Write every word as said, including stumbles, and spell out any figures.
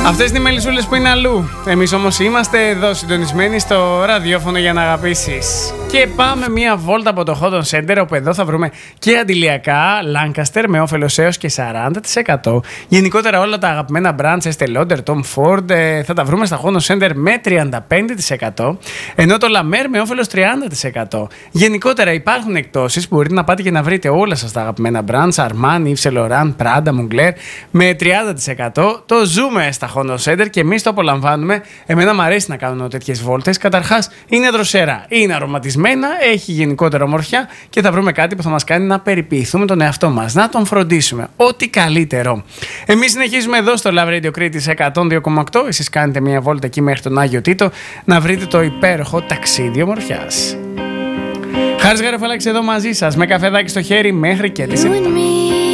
Αυτές είναι οι μελισσούλες που είναι αλλού. Εμείς όμως είμαστε εδώ συντονισμένοι στο ραδιόφωνο για να αγαπήσεις. Και πάμε μία βόλτα από το Hot Center, όπου εδώ θα βρούμε και αντιλιακά Lancaster με όφελος έως και σαράντα τοις εκατό. Γενικότερα όλα τα αγαπημένα brands, Estée Lauder, Tom Ford, θα τα βρούμε στα Hot Center με τριάντα πέντε τοις εκατό. Ενώ το La Mer με όφελος τριάντα τοις εκατό. Γενικότερα υπάρχουν εκπτώσεις που μπορείτε να πάτε και να βρείτε όλα σας τα αγαπημένα brands, Armani, Yves Saint Laurent, Prada, Mugler με τριάντα τοις εκατό. Το ζούμε στα Hot Center και εμείς το απολαμβάνουμε. Εμένα μου αρέσει να κάνω τέτοιες βόλτες. Καταρχάς είναι δροσερά, είναι αρωματισμένα, έχει γενικότερα ομορφιά και θα βρούμε κάτι που θα μας κάνει να περιποιηθούμε τον εαυτό μας, να τον φροντίσουμε. Ό,τι καλύτερο. Εμείς συνεχίζουμε εδώ στο Love Radio Crete εκατόν δύο κόμμα οκτώ. Εσείς κάνετε μια βόλτα εκεί μέχρι τον Άγιο Τίτο να βρείτε το υπέροχο ταξίδι ομορφιάς. Χάρης Γαρεφαλάκης εδώ μαζί σας με καφεδάκι στο χέρι μέχρι και τις επτά.